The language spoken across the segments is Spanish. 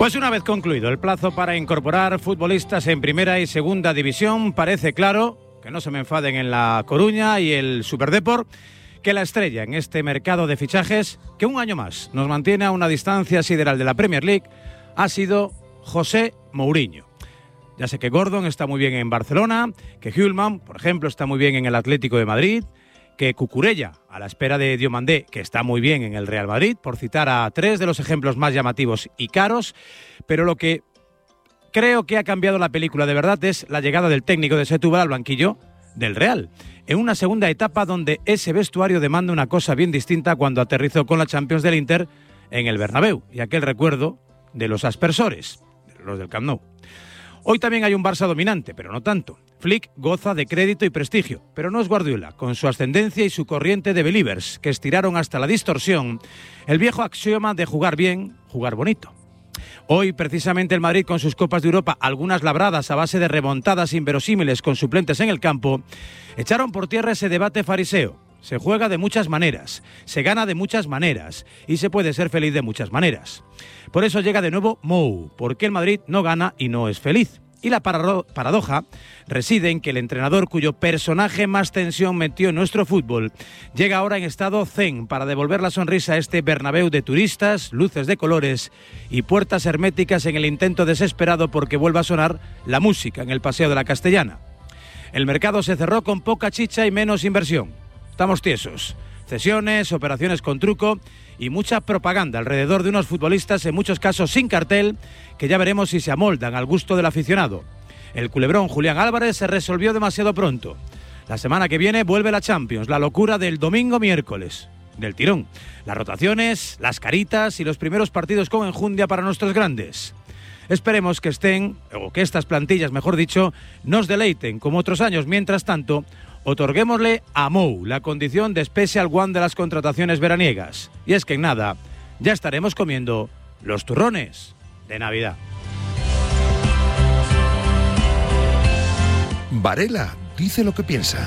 Pues una vez concluido el plazo para incorporar futbolistas en primera y segunda división, parece claro, que no se me enfaden en La Coruña y el Superdeport, que la estrella en este mercado de fichajes, que un año más nos mantiene a una distancia sideral de la Premier League, ha sido José Mourinho. Ya sé que Gordon está muy bien en Barcelona, que Hjulman, por ejemplo, está muy bien en el Atlético de Madrid, que Cucurella, a la espera de Diomandé, que está muy bien en el Real Madrid, por citar a tres de los ejemplos más llamativos y caros, pero lo que creo que ha cambiado la película de verdad es la llegada del técnico de Setúbal al banquillo del Real, en una segunda etapa donde ese vestuario demanda una cosa bien distinta cuando aterrizó con la Champions del Inter en el Bernabéu, y aquel recuerdo de los aspersores, los del Camp Nou. Hoy también hay un Barça dominante, pero no tanto. Flick goza de crédito y prestigio, pero no es Guardiola, con su ascendencia y su corriente de believers, que estiraron hasta la distorsión el viejo axioma de jugar bien, jugar bonito. Hoy, precisamente, el Madrid, con sus Copas de Europa, algunas labradas a base de remontadas inverosímiles con suplentes en el campo, echaron por tierra ese debate fariseo. Se juega de muchas maneras, se gana de muchas maneras y se puede ser feliz de muchas maneras. Por eso llega de nuevo Mou, porque el Madrid no gana y no es feliz. Y la paradoja reside en que el entrenador cuyo personaje más tensión metió en nuestro fútbol llega ahora en estado zen para devolver la sonrisa a este Bernabéu de turistas, luces de colores y puertas herméticas en el intento desesperado porque vuelva a sonar la música en el Paseo de la Castellana. El mercado se cerró con poca chicha y menos inversión. Estamos tiesos. Cesiones, operaciones con truco y mucha propaganda alrededor de unos futbolistas, en muchos casos sin cartel, que ya veremos si se amoldan al gusto del aficionado. El culebrón Julián Álvarez se resolvió demasiado pronto. La semana que viene vuelve la Champions, la locura del domingo-miércoles, del tirón. Las rotaciones, las caritas y los primeros partidos con enjundia para nuestros grandes. Esperemos que estén, o que estas plantillas, mejor dicho, nos deleiten como otros años. Mientras tanto, otorguémosle a Mou la condición de Special One de las contrataciones veraniegas. Y es que en nada, ya estaremos comiendo los turrones de Navidad. Varela dice lo que piensa.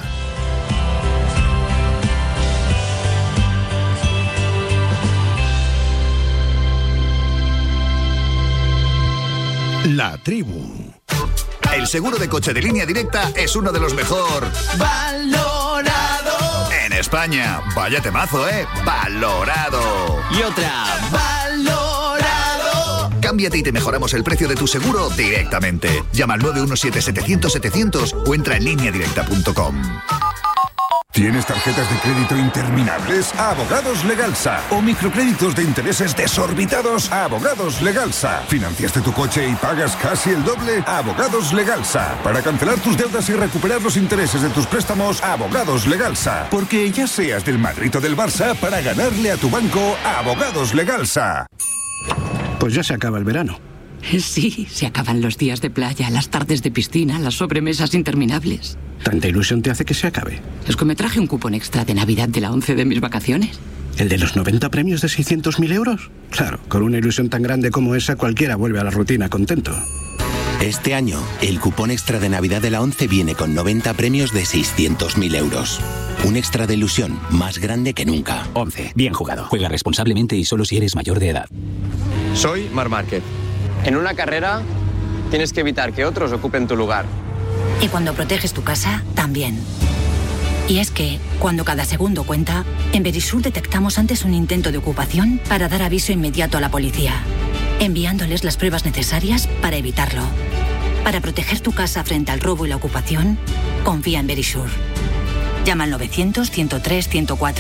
La tribu. El seguro de coche de Línea Directa es uno de los mejor valorado en España. Vaya temazo, valorado. Y otra, valorado. Cámbiate y te mejoramos el precio de tu seguro directamente. Llama al 917-700-700 o entra en lineadirecta.com. ¿Tienes tarjetas de crédito interminables? Abogados Legalsa. ¿O microcréditos de intereses desorbitados? Abogados Legalsa. ¿Financiaste tu coche y pagas casi el doble? Abogados Legalsa. Para cancelar tus deudas y recuperar los intereses de tus préstamos, Abogados Legalsa. Porque ya seas del Madrid o del Barça, para ganarle a tu banco, Abogados Legalsa. Pues ya se acaba el verano. Sí, se acaban los días de playa, las tardes de piscina, las sobremesas interminables. ¿Tanta ilusión te hace que se acabe? Es que me traje un cupón extra de Navidad de la 11 de mis vacaciones. ¿El de los 90 premios de 600.000 euros? Claro, con una ilusión tan grande como esa, cualquiera vuelve a la rutina contento. Este año, el cupón extra de Navidad de la 11 viene con 90 premios de 600.000 euros. Un extra de ilusión más grande que nunca. 11. Bien jugado. Juega responsablemente y solo si eres mayor de edad. Soy Marc Márquez. En una carrera tienes que evitar que otros ocupen tu lugar. Y cuando proteges tu casa, también. Y es que, cuando cada segundo cuenta, en Verisur detectamos antes un intento de ocupación para dar aviso inmediato a la policía, enviándoles las pruebas necesarias para evitarlo. Para proteger tu casa frente al robo y la ocupación, confía en Verisur. Llama al 900-103-104.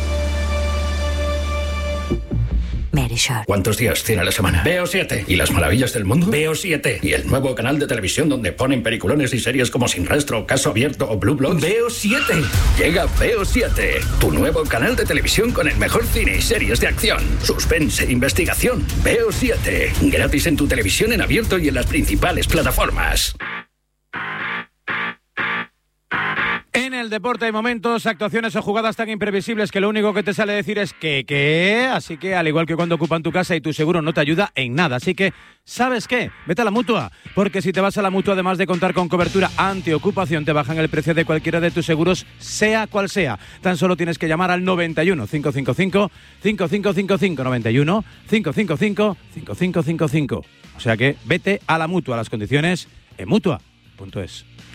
Verisur. ¿Cuántos días tiene la semana? Veo 7. ¿Y las maravillas del mundo? Veo 7. ¿Y el nuevo canal de televisión donde ponen peliculones y series como Sin Rastro, Caso Abierto o Blue Bloods? Veo 7. Llega Veo 7, tu nuevo canal de televisión con el mejor cine y series de acción, suspense e investigación. Veo 7. Gratis en tu televisión en abierto y en las principales plataformas. En el el deporte hay momentos, actuaciones o jugadas tan imprevisibles que lo único que te sale decir es que, así que al igual que cuando ocupan tu casa y tu seguro no te ayuda en nada, así que, ¿sabes qué? Vete a la Mutua, porque si te vas a la Mutua, además de contar con cobertura antiocupación, te bajan el precio de cualquiera de tus seguros, sea cual sea. Tan solo tienes que llamar al 91 555 5555 91 555 5555. O sea que vete a la Mutua, las condiciones en Mutua.es.